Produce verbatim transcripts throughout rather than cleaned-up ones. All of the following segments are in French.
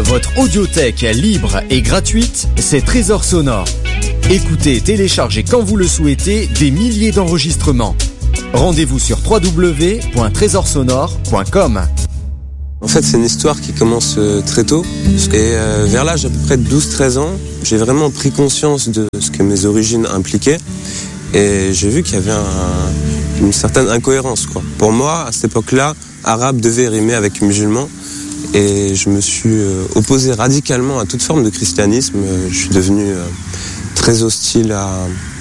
Votre audiothèque libre et gratuite, c'est Trésor Sonore. Écoutez et téléchargez quand vous le souhaitez des milliers d'enregistrements. Rendez-vous sur w w w point trésor sonore point com. En fait, c'est une histoire qui commence très tôt. Et euh, vers l'âge à peu près de douze treize ans, j'ai vraiment pris conscience de ce que mes origines impliquaient. Et j'ai vu qu'il y avait un, une certaine incohérence, quoi. Pour moi, à cette époque-là, arabe devait rimer avec musulman. Et je me suis euh, opposé radicalement à toute forme de christianisme. Je suis devenu euh, très hostile à,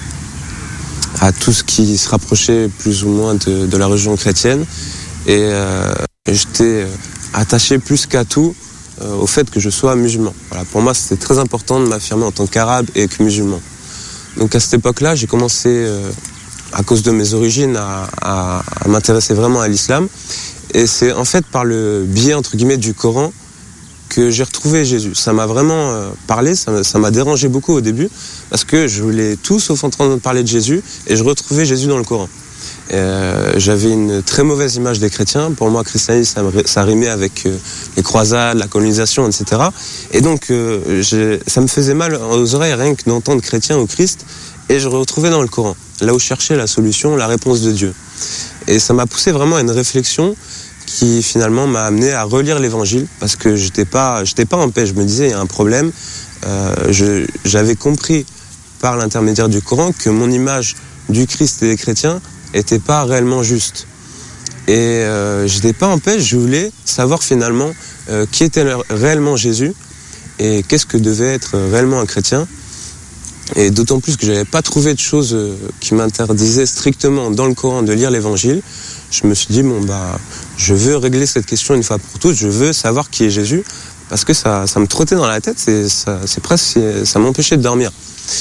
à tout ce qui se rapprochait plus ou moins de, de la religion chrétienne. Et euh, j'étais attaché plus qu'à tout euh, au fait que je sois musulman. Voilà, pour moi, c'était très important de m'affirmer en tant qu'arabe et que musulman. Donc à cette époque-là, j'ai commencé, euh, à cause de mes origines, à, à, à m'intéresser vraiment à l'islam. Et c'est en fait par le biais, entre guillemets, du Coran que j'ai retrouvé Jésus. Ça m'a vraiment euh, parlé, ça, ça m'a dérangé beaucoup au début, parce que je voulais tout sauf entendre parler de Jésus, et je retrouvais Jésus dans le Coran. Et, euh, j'avais une très mauvaise image des chrétiens. Pour moi, christianisme, ça, me, ça rimait avec euh, les croisades, la colonisation, et cetera. Et donc, euh, j'ai, ça me faisait mal aux oreilles rien que d'entendre chrétien ou Christ, et je retrouvais dans le Coran, là où je cherchais la solution, la réponse de Dieu. Et ça m'a poussé vraiment à une réflexion qui finalement m'a amené à relire l'évangile, parce que j'étais pas, j'étais pas en paix. Je me disais, il y a un problème. Euh, je, j'avais compris par l'intermédiaire du Coran que mon image du Christ et des chrétiens était pas réellement juste. Et euh, j'étais pas en paix. Je voulais savoir finalement euh, qui était réellement Jésus et qu'est-ce que devait être réellement un chrétien. Et d'autant plus que j'avais pas trouvé de choses qui m'interdisaient strictement dans le Coran de lire l'évangile. Je me suis dit, bon bah, je veux régler cette question une fois pour toutes, je veux savoir qui est Jésus, parce que ça, ça me trottait dans la tête, c'est, ça, c'est presque, ça m'empêchait de dormir.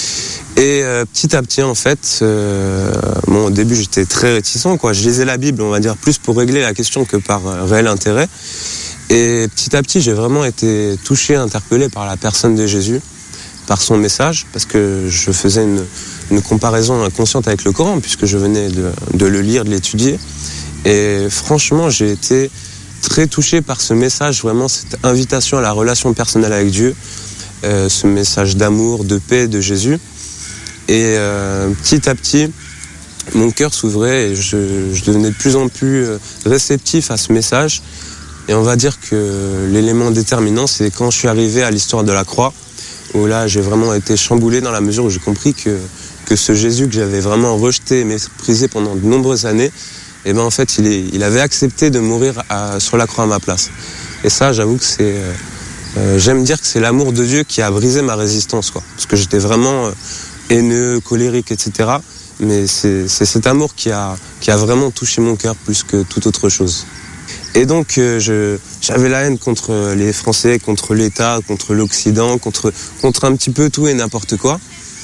Et euh, petit à petit, en fait, euh, bon, au début j'étais très réticent, quoi. Je lisais la Bible, on va dire, plus pour régler la question que par euh, réel intérêt. Et petit à petit, j'ai vraiment été touché, interpellé par la personne de Jésus, par son message, parce que je faisais une, une comparaison inconsciente avec le Coran, puisque je venais de, de le lire, de l'étudier. Et franchement, j'ai été très touché par ce message, vraiment cette invitation à la relation personnelle avec Dieu, euh, ce message d'amour, de paix de Jésus. Et euh, petit à petit, mon cœur s'ouvrait et je, je devenais de plus en plus réceptif à ce message. Et on va dire que l'élément déterminant, c'est quand je suis arrivé à l'histoire de la croix, où là, j'ai vraiment été chamboulé dans la mesure où j'ai compris que, que ce Jésus que j'avais vraiment rejeté et méprisé pendant de nombreuses années, et ben en fait, il, est, il avait accepté de mourir à, sur la croix à ma place. Et ça, j'avoue que c'est... Euh, euh, j'aime dire que c'est l'amour de Dieu qui a brisé ma résistance, quoi. Parce que j'étais vraiment euh, haineux, colérique, et cetera. Mais c'est, c'est cet amour qui a, qui a vraiment touché mon cœur plus que toute autre chose. Et donc, euh, je, j'avais la haine contre les Français, contre l'État, contre l'Occident, contre, contre un petit peu tout et n'importe quoi.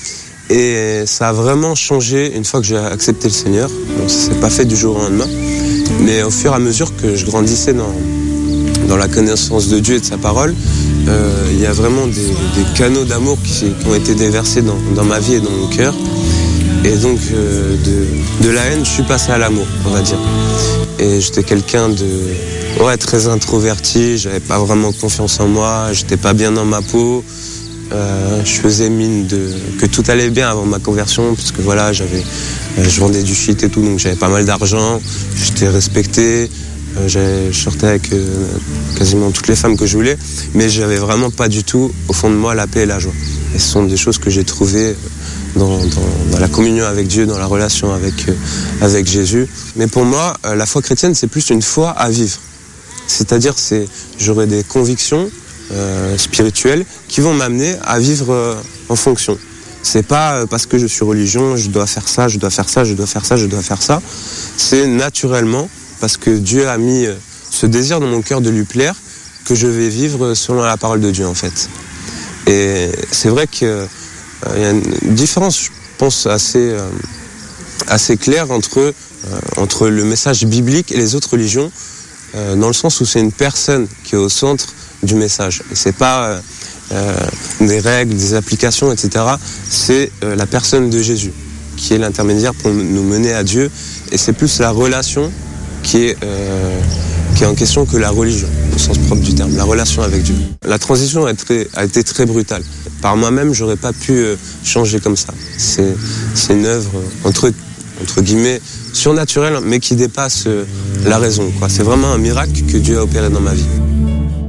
Et ça a vraiment changé une fois que j'ai accepté le Seigneur. Donc ça s'est pas fait du jour au lendemain. Mais au fur et à mesure que je grandissais dans, dans la connaissance de Dieu et de sa parole, euh, il y a vraiment des, des canaux d'amour qui, qui ont été déversés dans, dans ma vie et dans mon cœur. Et donc euh, de, de la haine, je suis passé à l'amour, on va dire. Et j'étais quelqu'un de ouais, très introverti, j'avais pas vraiment confiance en moi, j'étais pas bien dans ma peau. Euh, je faisais mine de que tout allait bien avant ma conversion, parce que voilà, j'avais, euh, je vendais du shit et tout, donc j'avais pas mal d'argent, j'étais respecté, euh, j'avais, je sortais avec euh, quasiment toutes les femmes que je voulais, mais j'avais vraiment pas du tout au fond de moi la paix et la joie. Et ce sont des choses que j'ai trouvées dans, dans, dans la communion avec Dieu, dans la relation avec, euh, avec Jésus. Mais pour moi, euh, la foi chrétienne, c'est plus une foi à vivre. C'est-à-dire, c'est, j'aurais des convictions Euh, spirituelles qui vont m'amener à vivre euh, en fonction. C'est pas euh, parce que je suis religion, je dois faire ça, je dois faire ça, je dois faire ça, je dois faire ça. C'est naturellement parce que Dieu a mis euh, ce désir dans mon cœur de lui plaire que je vais vivre selon la parole de Dieu, en fait. Et c'est vrai qu'il euh, y a une différence, je pense, assez, euh, assez claire entre, euh, entre le message biblique et les autres religions, euh, dans le sens où c'est une personne qui est au centre du message. Et c'est pas euh, euh, des règles, des applications, et cetera. C'est euh, la personne de Jésus qui est l'intermédiaire pour nous mener à Dieu. Et c'est plus la relation qui est, euh, qui est en question que la religion, au sens propre du terme, la relation avec Dieu. La transition a, très, a été très brutale. Par moi-même, j'aurais pas pu euh, changer comme ça. C'est, c'est une œuvre euh, entre, entre guillemets surnaturelle, mais qui dépasse euh, la raison, quoi. C'est vraiment un miracle que Dieu a opéré dans ma vie.